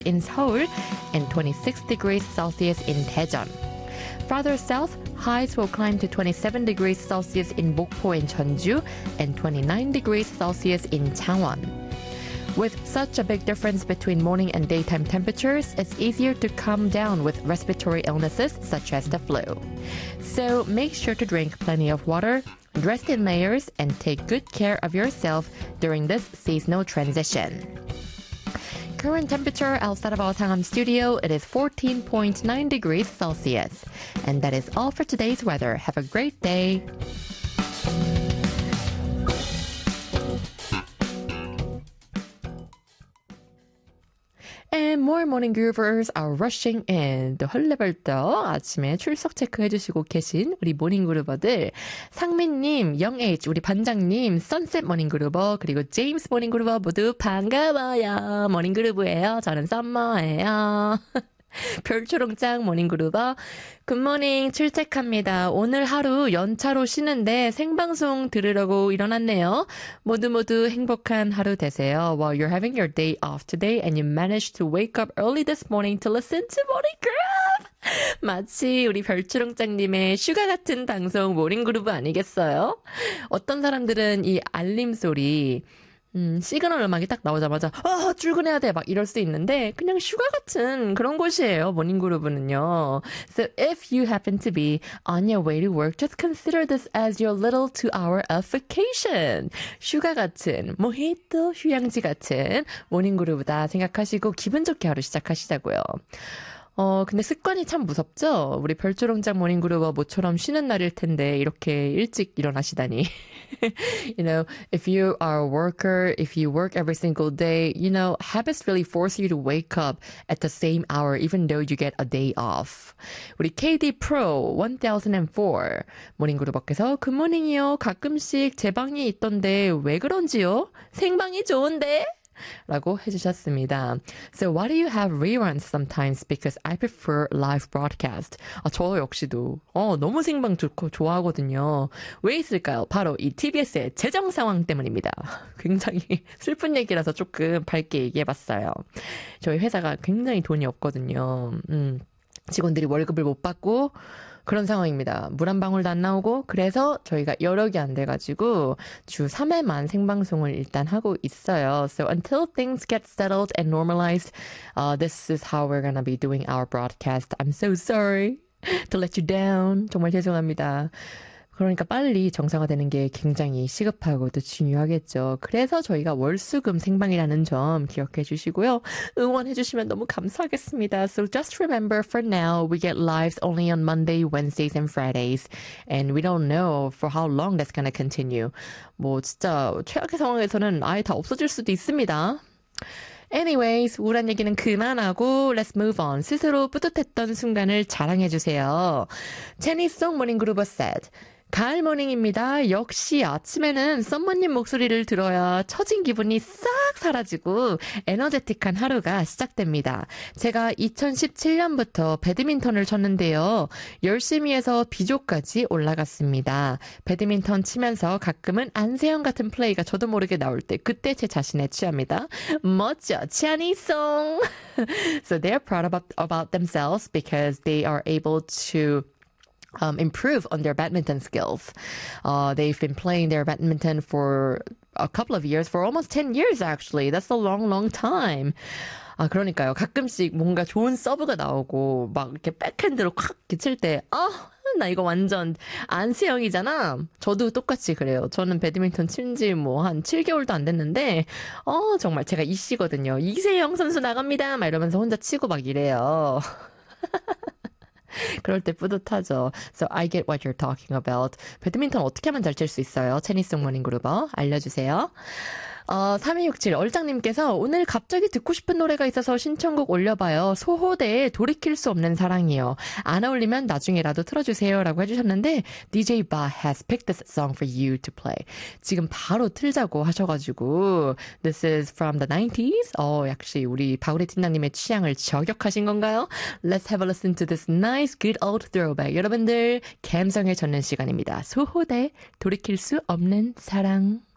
in Seoul and 26 degrees Celsius in Daejeon. Farther south, highs will climb to 27 degrees Celsius in Mokpo and Jeonju and 29 degrees Celsius in Changwon. With such a big difference between morning and daytime temperatures, it's easier to calm down with respiratory illnesses such as the flu. So make sure to drink plenty of water, dress in layers, and take good care of yourself during this seasonal transition. Current temperature outside of our Sangam studio, it is 14.9 degrees Celsius. And that is all for today's weather. Have a great day. And more morning groovers are rushing in. 또 헐레벌떡 아침에 출석 체크해주시고 계신 우리 모닝 그루버들 상민님, 영H, 우리 반장님, 선셋 모닝 그루버 그리고 제임스 모닝 그루버 모두 반가워요. 모닝 그루브예요. 저는 썸머예요. 별초롱짱 모닝그루버 굿모닝 출첵합니다. 오늘 하루 연차로 쉬는데 생방송 들으려고 일어났네요. 모두 행복한 하루 되세요. While you're having your day off today and you managed to wake up early this morning to listen to Morning Groove. 마치 우리 별초롱짱님의 슈가 같은 방송 모닝그루브 아니겠어요? 어떤 사람들은 이 알림 소리 시그널 음악이 딱 나오자마자 출근해야 돼 막 이럴 수 있는데 그냥 슈가 같은 그런 곳이에요. 모닝그루브는요. So if you happen to be on your way to work, just consider this as your little 2-hour of vacation. 슈가 같은 모히또 휴양지 같은 모닝그루브다 생각하시고 기분 좋게 하루 시작하시자고요. 근데 습관이 참 무섭죠? 우리 별조롱장 모닝그루버 모처럼 쉬는 날일 텐데 이렇게 일찍 일어나시다니. You know, if you are a worker, if you work every single day, you know, habits really force you to wake up at the same hour even though you get a day off. 우리 KD Pro 1004 모닝그루버께서 굿모닝이요. 가끔씩 제 방이 있던데 왜 그런지요? 생방이 좋은데? 라고 해주셨습니다. So why do you have reruns sometimes? Because I prefer live broadcast. 저 역시도 너무 생방 좋고 좋아하거든요. 왜 있을까요? 바로 이 TBS의 재정 상황 때문입니다. 굉장히 슬픈 얘기라서 조금 밝게 얘기해봤어요. 저희 회사가 굉장히 돈이 없거든요. 직원들이 월급을 못 받고 그런 상황입니다. 물 한 방울도 안 나오고 그래서 저희가 여력이 안 돼가지고 주 3회만 생방송을 일단 하고 있어요. So until things get settled and normalized, this is how we're gonna be doing our broadcast. I'm so sorry to let you down. 정말 죄송합니다. 그러니까 빨리 정상화되는 게 굉장히 시급하고 또 중요하겠죠. 그래서 저희가 월수금 생방이라는 점 기억해 주시고요. 응원해 주시면 너무 감사하겠습니다. So just remember for now, we get lives only on Monday, Wednesdays, and Fridays. And we don't know for how long that's gonna continue. 뭐 진짜 최악의 상황에서는 아예 다 없어질 수도 있습니다. Anyways, 우울한 얘기는 그만하고 let's move on. 스스로 뿌듯했던 순간을 자랑해주세요. 체니송 모닝그루버 said, 가을 모닝입니다. 역시 아침에는 썸머님 목소리를 들어야 처진 기분이 싹 사라지고 에너제틱한 하루가 시작됩니다. 제가 2017년부터 배드민턴을 쳤는데요. 열심히 해서 B조까지 올라갔습니다. 배드민턴 치면서 가끔은 안세영 같은 플레이가 저도 모르게 나올 때 그때 제 자신에 취합니다. 멋져, 치아니송! So they're proud about themselves because they are able to improve on their badminton skills. They've been playing their badminton for a couple of years, for almost 10 years actually. That's a long time. 그러니까요. 가끔씩 뭔가 좋은 서브가 나오고 막 이렇게 백핸드로 콱 칠 때 나 이거 완전 안세영이잖아. 저도 똑같이 그래요. 저는 배드민턴 친지 뭐 한 7개월도 안 됐는데 정말 제가 이씨거든요. 이세영 선수 나갑니다. 막 이러면서 혼자 치고 막 이래요. 그럴 때 뿌듯하죠. So I get what you're talking about. 배드민턴 어떻게 하면 잘 칠 수 있어요? 체니송 모닝그루버 알려주세요. 3267 얼짱님께서 오늘 갑자기 듣고 싶은 노래가 있어서 신청곡 올려봐요. 소호대의 돌이킬 수 없는 사랑이요. 안 어울리면 나중에라도 틀어주세요 라고 해주셨는데 DJ Ba has picked this song for you to play. 지금 바로 틀자고 하셔가지고 This is from the 90s. 역시 우리 바구리 팀장님의 취향을 저격하신 건가요? Let's have a listen to this nice good old throwback. 여러분들 감성에 젖는 시간입니다. 소호대 돌이킬 수 없는 사랑.